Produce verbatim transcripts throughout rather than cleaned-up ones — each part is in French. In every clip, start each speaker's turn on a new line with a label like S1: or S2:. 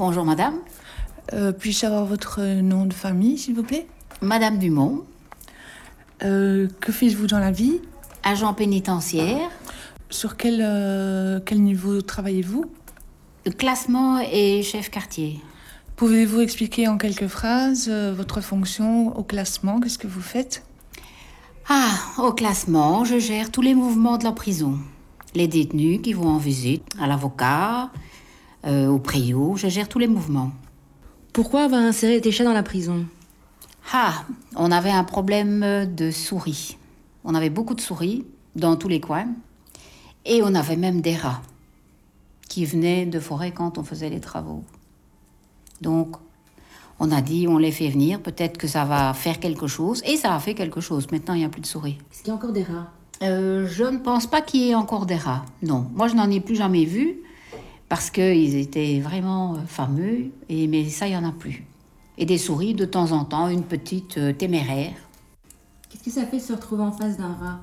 S1: Bonjour madame.
S2: Euh, puis-je savoir votre nom de famille, s'il vous plaît?
S1: Madame Dumont.
S2: Euh, que faites-vous dans la vie?
S1: Agent pénitentiaire.
S2: Sur quel, euh, quel niveau travaillez-vous?
S1: Classement et chef quartier.
S2: Pouvez-vous expliquer en quelques phrases euh, votre fonction au classement? Qu'est-ce que vous faites?
S1: Ah, au classement, je gère tous les mouvements de la prison. Les détenus qui vont en visite, à l'avocat, euh, au préau, je gère tous les mouvements.
S3: Pourquoi avoir inséré tes chats dans la prison?
S1: Ah, on avait un problème de souris. On avait beaucoup de souris dans tous les coins. Et on avait même des rats qui venaient de forêt quand on faisait les travaux. Donc, on a dit, on les fait venir, peut-être que ça va faire quelque chose. Et ça a fait quelque chose. Maintenant, il n'y a plus de souris.
S3: Est-ce qu'il y a encore des rats?
S1: euh, Je ne pense pas qu'il y ait encore des rats. Non, moi, je n'en ai plus jamais vu parce qu'ils étaient vraiment fameux. Et, mais ça, il n'y en a plus. Et des souris, de temps en temps, une petite euh, téméraire.
S3: Qu'est-ce que ça fait de se retrouver en face d'un rat?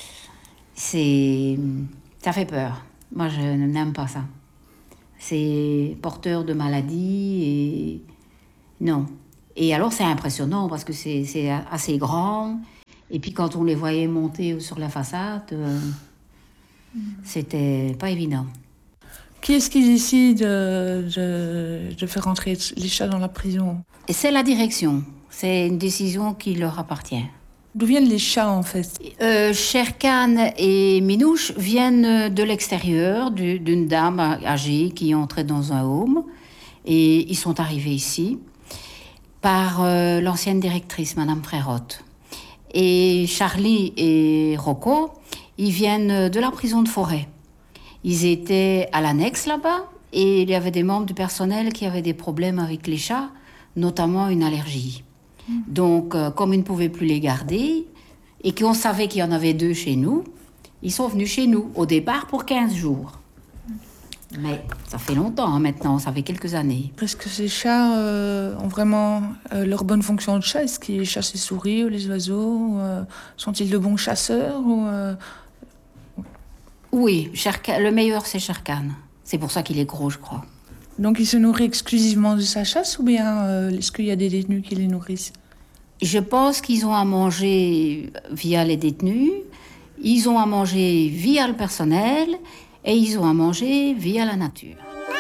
S1: C'est... Ça fait peur. Moi, je n'aime pas ça. C'est porteur de maladies et... Non. Et alors, c'est impressionnant parce que c'est, c'est assez grand. Et puis, quand on les voyait monter sur la façade, euh, mmh. c'était pas évident.
S2: Qui est-ce qui décide de, de, de faire entrer les chats dans la prison?
S1: Et c'est la direction. C'est une décision qui leur appartient.
S2: D'où viennent les chats, en fait?
S1: euh, Sherkan et Minouche viennent de l'extérieur, du, d'une dame âgée qui entrait dans un home. Et ils sont arrivés ici par euh, l'ancienne directrice, Madame Frérotte. Et Charlie et Rocco, ils viennent de la prison de Forêt. Ils étaient à l'annexe là-bas et il y avait des membres du personnel qui avaient des problèmes avec les chats, notamment une allergie. Donc, euh, comme ils ne pouvaient plus les garder, et qu'on savait qu'il y en avait deux chez nous, ils sont venus chez nous, au départ pour quinze jours. Mais ça fait longtemps hein, maintenant, ça fait quelques années.
S2: Est-ce que ces chats euh, ont vraiment euh, leur bonne fonction de chat? Est-ce qu'ils chassent les souris ou les oiseaux? euh, Sont-ils de bons chasseurs ou, euh...
S1: Oui, Sherkan, le meilleur c'est Sherkan. C'est pour ça qu'il est gros, je crois.
S2: Donc il se nourrit exclusivement de sa chasse ou bien euh, est-ce qu'il y a des détenus qui les nourrissent?
S1: Je pense qu'ils ont à manger via les détenus, ils ont à manger via le personnel et ils ont à manger via la nature.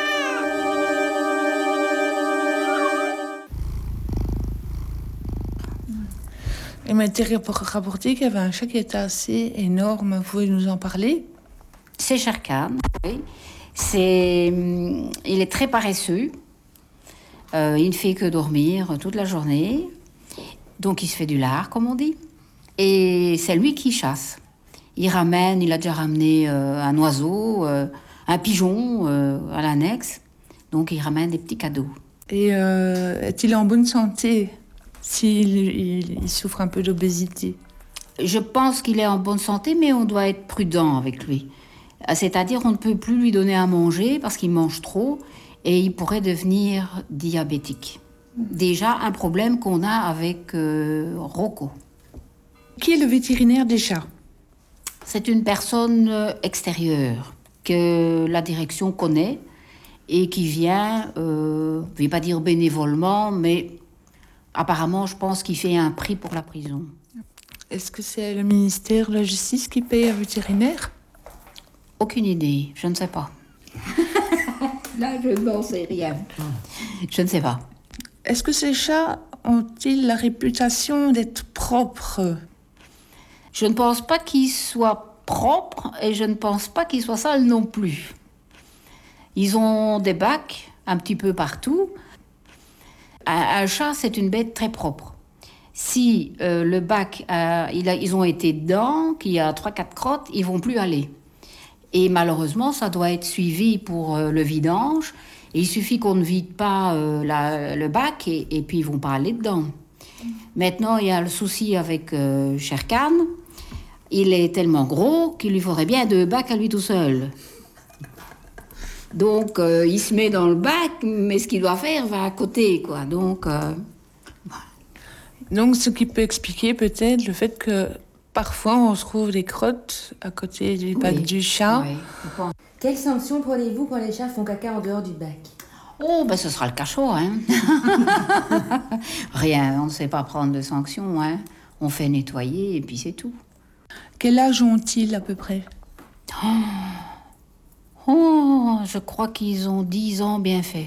S2: Il m'a été rapporté qu'il y avait un chat qui était assez énorme. Vous pouvez nous en parler?
S1: C'est Sherkan, oui. C'est, il est très paresseux. Euh, il ne fait que dormir toute la journée. Donc il se fait du lard, comme on dit. Et c'est lui qui chasse. Il ramène, il a déjà ramené euh, un oiseau, euh, un pigeon euh, à l'annexe. Donc il ramène des petits cadeaux.
S2: Et euh, est-il en bonne santé s'il il, il souffre un peu d'obésité?
S1: Je pense qu'il est en bonne santé, mais on doit être prudent avec lui. C'est-à-dire on ne peut plus lui donner à manger parce qu'il mange trop et il pourrait devenir diabétique. Déjà un problème qu'on a avec euh, Rocco.
S2: Qui est le vétérinaire des chats?
S1: C'est une personne extérieure que la direction connaît et qui vient, euh, je ne vais pas dire bénévolement, mais apparemment je pense qu'il fait un prix pour la prison.
S2: Est-ce que c'est le ministère de la Justice qui paye un vétérinaire?
S1: Aucune idée, je ne sais pas. Là, je n'en sais rien. Je ne sais pas.
S2: Est-ce que ces chats ont-ils la réputation d'être propres?
S1: Je ne pense pas qu'ils soient propres et je ne pense pas qu'ils soient sales non plus. Ils ont des bacs un petit peu partout. Un, un chat, c'est une bête très propre. Si euh, le bac, euh, il a, ils ont été dedans, qu'il y a trois quatre crottes, ils ne vont plus aller. Et malheureusement, ça doit être suivi pour euh, le vidange. Et il suffit qu'on ne vide pas euh, la, le bac et, et puis ils ne vont pas aller dedans. Maintenant, il y a le souci avec euh, Sherkan. Il est tellement gros qu'il lui faudrait bien deux bacs à lui tout seul. Donc, euh, il se met dans le bac, mais ce qu'il doit faire va à côté, quoi. Donc, euh, voilà.
S2: Donc, ce qui peut expliquer peut-être le fait que parfois on trouve des crottes à côté du bac
S1: oui.
S2: du chat.
S1: Oui, je pense.
S3: Quelles sanctions prenez-vous quand les chats font caca en dehors du bac?
S1: Oh, ben ce sera le cachot, hein. Rien, on ne sait pas prendre de sanctions, hein. On fait nettoyer et puis c'est tout.
S2: Quel âge ont-ils à peu près?
S1: Oh, je crois qu'ils ont dix ans bien fait.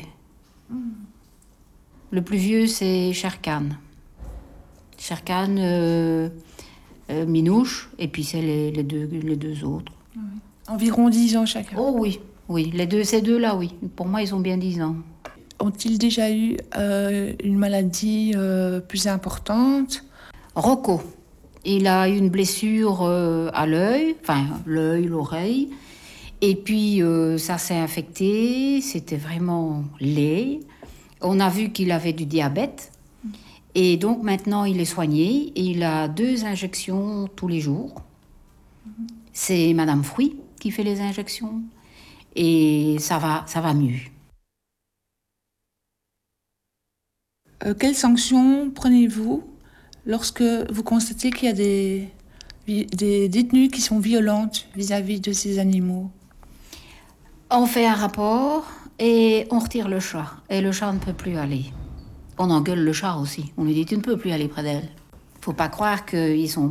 S1: Le plus vieux, c'est Sherkan. Sherkan, euh, euh, Minouche, et puis c'est les, les, deux, les deux autres.
S2: Environ dix ans chacun.
S1: Oh oui, oui, les deux, ces deux-là, oui. Pour moi, ils ont bien dix ans.
S2: Ont-ils déjà eu euh, une maladie euh, plus importante?
S1: Rocco, il a eu une blessure euh, à l'œil, enfin l'œil, l'oreille, et puis euh, ça s'est infecté, c'était vraiment laid. On a vu qu'il avait du diabète, et donc maintenant il est soigné, et il a deux injections tous les jours. C'est Madame Fruit qui fait les injections, et ça va, ça va mieux.
S2: Euh, quelles sanctions prenez-vous lorsque vous constatez qu'il y a des, des détenues qui sont violentes vis-à-vis de ces animaux?
S1: On fait un rapport et on retire le chat. Et le chat ne peut plus aller. On engueule le chat aussi. On lui dit, tu ne peux plus aller près d'elle. Faut pas croire qu'ils sont